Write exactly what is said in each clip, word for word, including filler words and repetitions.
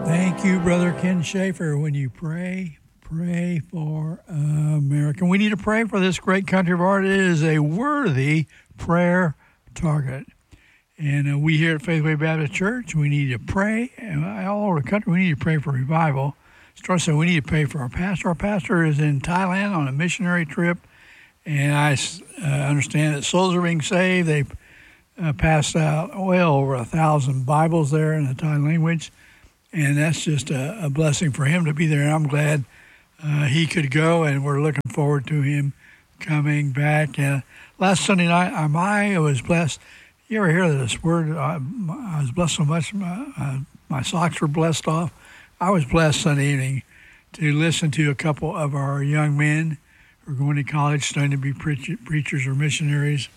Thank you, Brother Ken Schaefer. When you pray, pray for uh, America. We need to pray for this great country of ours. It is a worthy prayer target. And uh, we here at Faithway Baptist Church, we need to pray. And all over the country, we need to pray for revival. Star said we need to pray for our pastor. Our pastor is in Thailand on a missionary trip. And I uh, understand that souls are being saved. They've uh, passed out well over a thousand Bibles there in the Thai language. And that's just a, a blessing for him to be there. And I'm glad uh, he could go, and we're looking forward to him coming back. Uh, last Sunday night, um, I was blessed. You ever hear this word? I, I was blessed so much, my, uh, my socks were blessed off. I was blessed Sunday evening to listen to a couple of our young men who are going to college, studying to be preach, preachers or missionaries.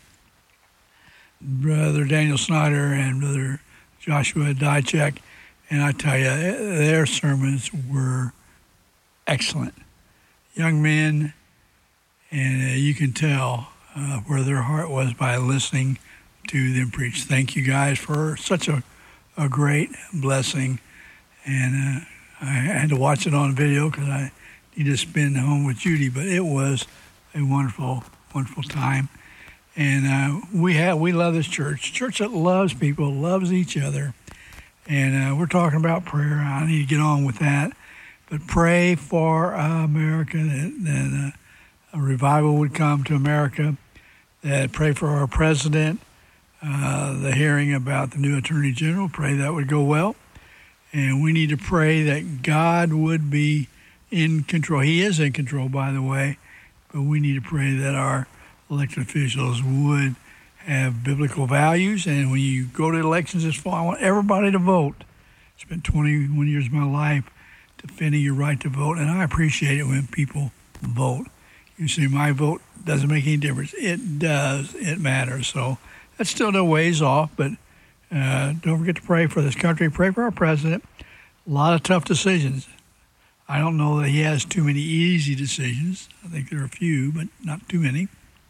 Brother Daniel Snyder and Brother Joshua Dychek. And I tell you, their sermons were excellent. Young men, and uh, you can tell uh, where their heart was by listening to them preach. Thank you guys for such a, a great blessing. And uh, I had to watch it on video because I need to spend home with Judy, but it was a wonderful, wonderful time. And uh, we have we love this church, church that loves people, loves each other. And uh, we're talking about prayer. I need to get on with that. But pray for uh, America, that, that uh, a revival would come to America. That pray for our president, uh, the hearing about the new attorney general. Pray that would go well. And we need to pray that God would be in control. He is in control, by the way. But we need to pray that our elected officials would have biblical values, and when you go to elections this fall, I want everybody to vote. I spent twenty-one years of my life defending your right to vote, and I appreciate it when people vote. You say my vote doesn't make any difference. It does. It matters. So that's still no ways off, but uh, don't forget to pray for this country. Pray for our president. A lot of tough decisions. I don't know that he has too many easy decisions. I think there are a few, but not too many.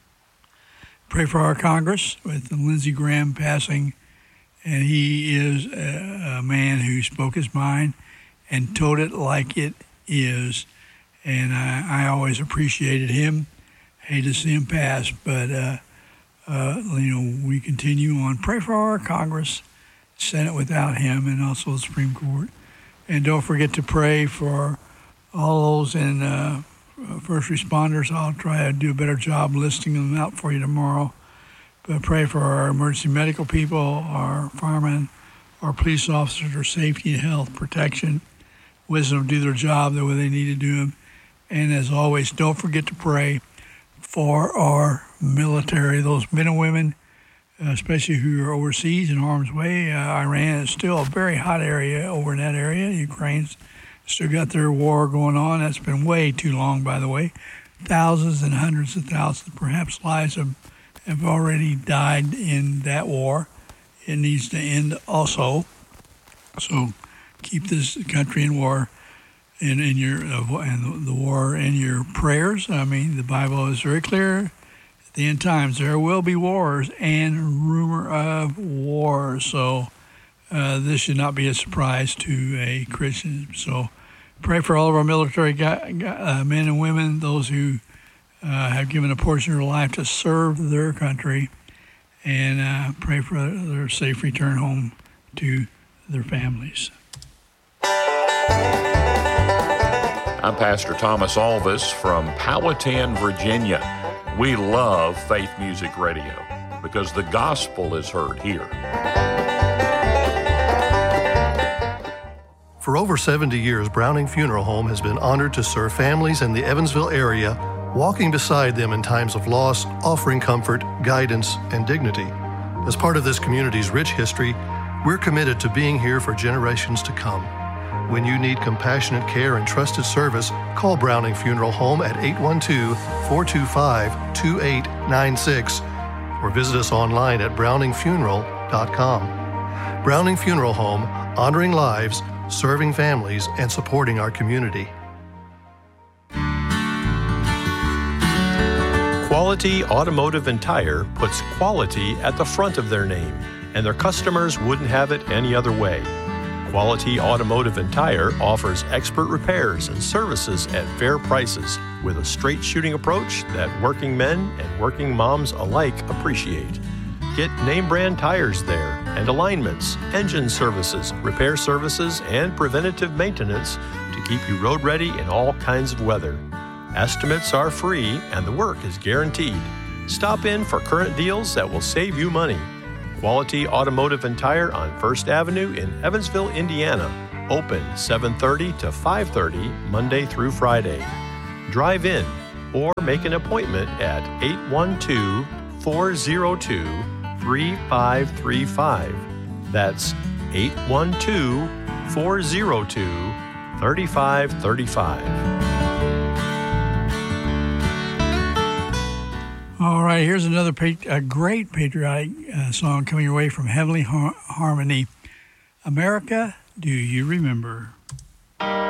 Pray for our Congress with Lindsey Graham passing, and he is a, a man who spoke his mind and told it like it is, and I, I always appreciated him. Hate to see him pass, but uh, uh, you know we continue on. Pray for our Congress, Senate without him, and also the Supreme Court, and don't forget to pray for all those in. Uh, First responders. I'll try to do a better job listing them out for you tomorrow. But pray for our emergency medical people, our firemen, our police officers, their safety and health protection, wisdom to do their job the way they need to do them. And as always, don't forget to pray for our military, those men and women, especially who are overseas in harm's way. Uh, Iran is still a very hot area over in that area. Ukraine's still got their war going on. That's been way too long, by the way. Thousands and hundreds of thousands, perhaps lives have, have already died in that war. It needs to end also. So keep this country in war, in, in your uh, and the war in your prayers. I mean, the Bible is very clear. At the end times, there will be wars and rumor of wars. So uh, this should not be a surprise to a Christian. So pray for all of our military guy, uh, men and women, those who uh, have given a portion of their life to serve their country, and uh, pray for their safe return home to their families. I'm Pastor Thomas Alvis from Powhatan, Virginia. We love Faith Music Radio because the gospel is heard here. For over seventy years, Browning Funeral Home has been honored to serve families in the Evansville area, walking beside them in times of loss, offering comfort, guidance, and dignity. As part of this community's rich history, we're committed to being here for generations to come. When you need compassionate care and trusted service, call Browning Funeral Home at eight one two, four two five, two eight nine six or visit us online at browning funeral dot com. Browning Funeral Home, honoring lives, serving families, and supporting our community. Quality Automotive and Tire puts quality at the front of their name, and their customers wouldn't have it any other way. Quality Automotive and Tire offers expert repairs and services at fair prices with a straight shooting approach that working men and working moms alike appreciate. Get name brand tires there and alignments, engine services, repair services, and preventative maintenance to keep you road ready in all kinds of weather. Estimates are free and the work is guaranteed. Stop in for current deals that will save you money. Quality Automotive and Tire on First Avenue in Evansville, Indiana. Open seven thirty to five thirty Monday through Friday. Drive in or make an appointment at eight one two, four zero two, three five three five. That's eight one two, four zero two, three five three five. All right, here's another pat- a great patriotic uh, song coming your way from Heavenly Har- Harmony. America, do you remember?